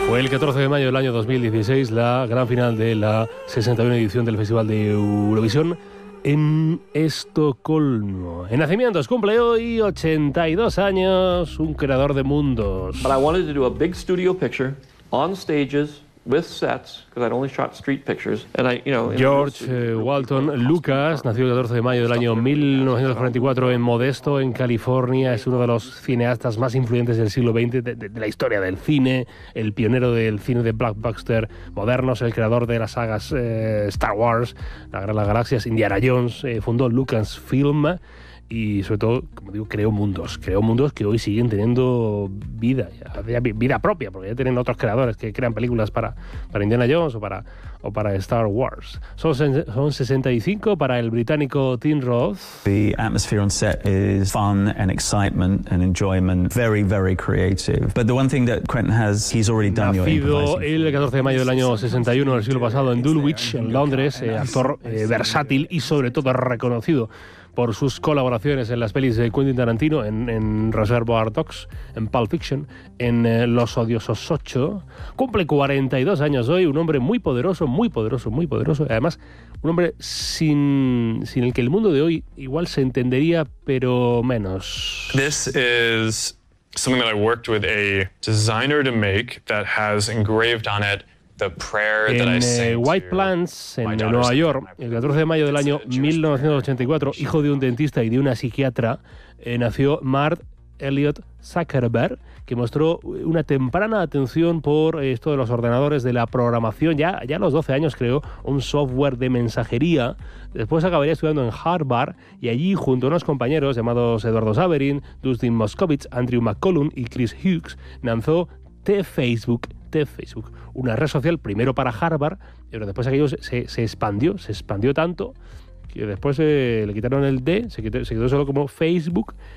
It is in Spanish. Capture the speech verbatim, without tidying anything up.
Fue el catorce de mayo del año dos mil dieciséis la gran final de la sesenta y una edición del Festival de Eurovisión en Estocolmo. En nacimientos cumple hoy ochenta y dos años un creador de mundos. But I wanted to do a big studio picture on stages with sets, because I'd only shot street pictures. And I, you know, George eh, Walton Lucas nació el catorce de mayo del año mil novecientos cuarenta y cuatro en Modesto, en California. Es uno de los cineastas más influyentes del siglo veinte, de, de, de la historia del cine, el pionero del cine de blockbuster modernos, el creador de las sagas eh, Star Wars, La Guerra de las Galaxias, Indiana Jones, eh, fundó Lucasfilm. Y sobre todo, como digo, creó mundos, creó mundos que hoy siguen teniendo vida, ya, vida propia, porque ya tienen otros creadores que crean películas para, para Indiana Jones o para, o para Star Wars. Son, son sesenta y cinco para el británico Tim Roth. The atmosphere on set is fun and excitement and enjoyment, very, very creative. But the one thing that Quentin has, he's already done your improvising. Nacido el catorce de mayo del año sesenta y uno del siglo pasado en Dulwich, en Londres, eh, actor eh, versátil y sobre todo reconocido por sus colaboraciones en las pelis de Quentin Tarantino, en, en Reservoir Dogs, en Pulp Fiction, en eh, Los Odiosos ocho. Cumple cuarenta y dos años hoy, un hombre muy poderoso, muy poderoso, muy poderoso. Y además, un hombre sin, sin el que el mundo de hoy igual se entendería, pero menos. This is something that I worked with a designer to make that has engraved on it The prayer en that I eh, White Plains, en Nueva York, el catorce de mayo del año mil novecientos ochenta y cuatro, hijo de un dentista y de una psiquiatra, eh, nació Mark Elliott Zuckerberg, que mostró una temprana atención por eh, esto de los ordenadores, de la programación. Ya, ya a los doce años creó un software de mensajería. Después acabaría estudiando en Harvard y allí, junto a unos compañeros llamados Eduardo Saverin, Dustin Moskovitz, Andrew McCollum y Chris Hughes, lanzó T-Facebook, T-Facebook, una red social primero para Harvard, pero después aquello se, se expandió, se expandió tanto que después eh, le quitaron el D, se quedó, se quedó solo como Facebook